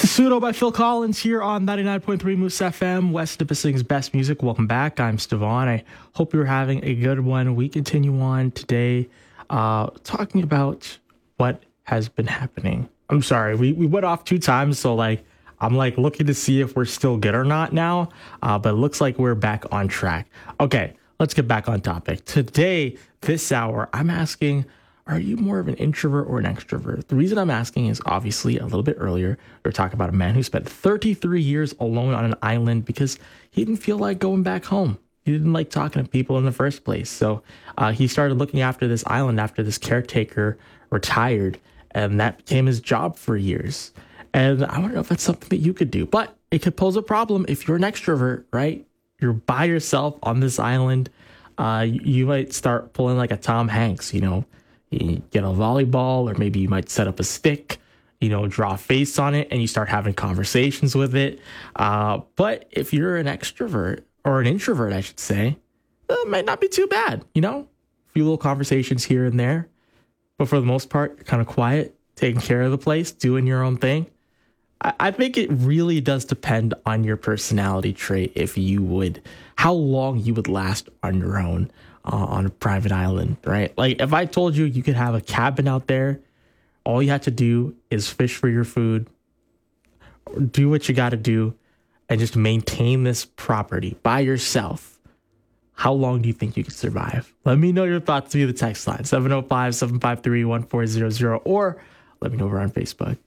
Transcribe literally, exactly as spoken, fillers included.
Pseudo by Phil Collins here on ninety-nine point three Moose F M, West Nipissing's best music. Welcome back. I'm Stevan. I hope you're having a good one. We continue on today uh, talking about what has been happening. I'm sorry, we, we went off two times, so like I'm like looking to see if we're still good or not now, uh, but it looks like we're back on track. Okay, let's get back on topic. Today, this hour, I'm asking, are you more of an introvert or an extrovert? The reason I'm asking is obviously a little bit earlier, we were talking about a man who spent thirty-three years alone on an island because he didn't feel like going back home. He didn't like talking to people in the first place. So uh, he started looking after this island after this caretaker retired, and that became his job for years. And I want to know if that's something that you could do, but it could pose a problem if you're an extrovert, right? You're by yourself on this island. Uh, you might start pulling like a Tom Hanks, you know, you get a volleyball, or maybe you might set up a stick, you know, draw a face on it, and you start having conversations with it. Uh, but if you're an extrovert, or an introvert, I should say, it might not be too bad, you know? A few little conversations here and there. But for the most part, you're kind of quiet, taking care of the place, doing your own thing. I, I think it really does depend on your personality trait if you would, how long you would last on your own. Uh, on a private island, right? Like if I told you you could have a cabin out there, all you have to do is fish for your food, do what you got to do, and just maintain this property by yourself. How long do you think you could survive? Let me know your thoughts via the text line, seven oh five, seven five three, one four zero zero, or let me know over on Facebook.